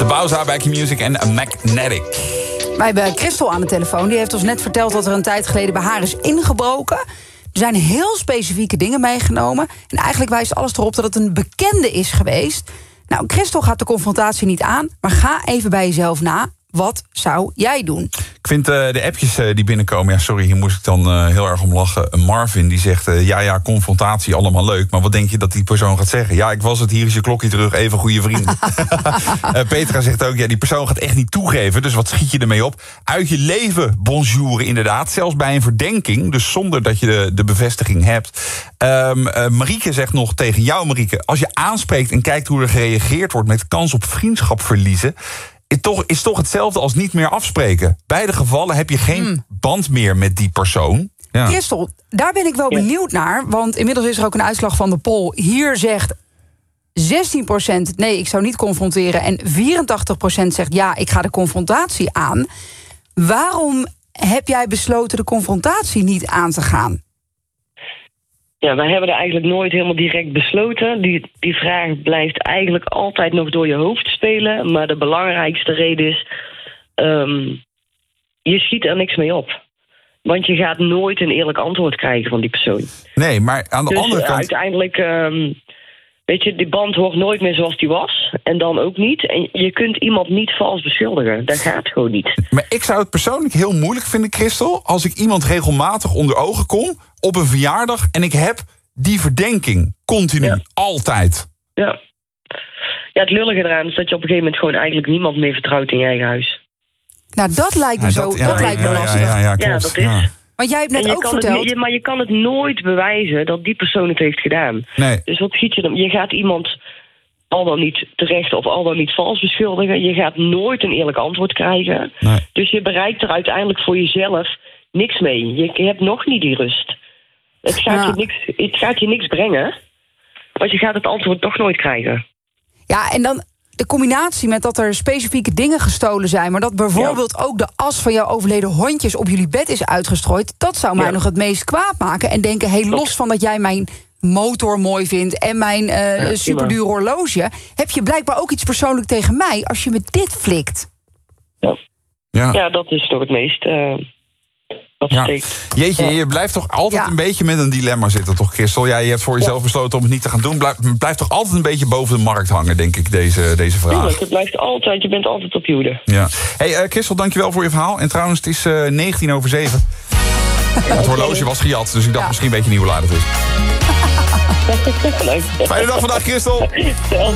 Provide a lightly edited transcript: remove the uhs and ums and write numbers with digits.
De Bauza bij Q-Music en Magnetic. Wij hebben Christel aan de telefoon. Die heeft ons net verteld dat er een tijd geleden bij haar is ingebroken. Er zijn heel specifieke dingen meegenomen. En eigenlijk wijst alles erop dat het een bekende is geweest. Nou, Christel gaat de confrontatie niet aan. Maar ga even bij jezelf na. Wat zou jij doen? Ik vind de appjes die binnenkomen... Ja, sorry, hier moest ik dan heel erg om lachen. Marvin die zegt, ja, confrontatie, allemaal leuk. Maar wat denk je dat die persoon gaat zeggen? Ja, ik was het, hier is je klokje terug, even goede vriend. Petra zegt ook, ja, die persoon gaat echt niet toegeven. Dus wat schiet je ermee op? Uit je leven bonjouren inderdaad. Zelfs bij een verdenking, dus zonder dat je de bevestiging hebt. Marieke zegt nog tegen jou, Marieke... als je aanspreekt en kijkt hoe er gereageerd wordt... met kans op vriendschap verliezen... is toch hetzelfde als niet meer afspreken. Beide gevallen heb je geen band meer met die persoon. Ja. Christel, daar ben ik wel benieuwd naar. Want inmiddels is er ook een uitslag van de poll. Hier zegt 16% nee, ik zou niet confronteren. En 84% zegt ja, ik ga de confrontatie aan. Waarom heb jij besloten de confrontatie niet aan te gaan? Ja, wij hebben er eigenlijk nooit helemaal direct besloten. Die vraag blijft eigenlijk altijd nog door je hoofd spelen. Maar de belangrijkste reden is... je schiet er niks mee op. Want je gaat nooit een eerlijk antwoord krijgen van die persoon. Nee, maar aan de andere kant... uiteindelijk... weet je, die band wordt nooit meer zoals die was. En dan ook niet. En je kunt iemand niet vals beschuldigen. Dat gaat gewoon niet. Maar ik zou het persoonlijk heel moeilijk vinden, Christel... als ik iemand regelmatig onder ogen kom... op een verjaardag en ik heb die verdenking. Continu, altijd. Ja. Ja, het lullige eraan is dat je op een gegeven moment... gewoon eigenlijk niemand meer vertrouwt in je eigen huis. Nou, dat lijkt me dat lijkt me lastig. Ja, klopt. Ja, dat is... Ja. Want jij hebt net ook verteld... maar je kan het nooit bewijzen dat die persoon het heeft gedaan. Nee. Dus wat schiet je dan? Je gaat iemand al dan niet terecht of al dan niet vals beschuldigen. Je gaat nooit een eerlijk antwoord krijgen. Nee. Dus je bereikt er uiteindelijk voor jezelf niks mee. Je hebt nog niet die rust. Het gaat je niks brengen. Want je gaat het antwoord toch nooit krijgen. Ja, en dan de combinatie met dat er specifieke dingen gestolen zijn... maar dat bijvoorbeeld ook de as van jouw overleden hondjes... op jullie bed is uitgestrooid... dat zou mij nog het meest kwaad maken. En denken, los van dat jij mijn motor mooi vindt... en mijn superduur horloge... heb je blijkbaar ook iets persoonlijk tegen mij... als je me dit flikt. Ja, dat is toch het meest... Jeetje, je blijft toch altijd een beetje met een dilemma zitten, toch, Christel? Ja, je hebt voor jezelf besloten om het niet te gaan doen. Blijft toch altijd een beetje boven de markt hangen, denk ik, deze vraag. Tuurlijk, het blijft altijd, je bent altijd op je hoede. Ja. Hey, Christel, dankjewel voor je verhaal. En trouwens, het is 19:07. Het horloge was gejat, dus ik dacht misschien een beetje nieuw laden dus. Leuk. Fijne dag vandaag, Christel.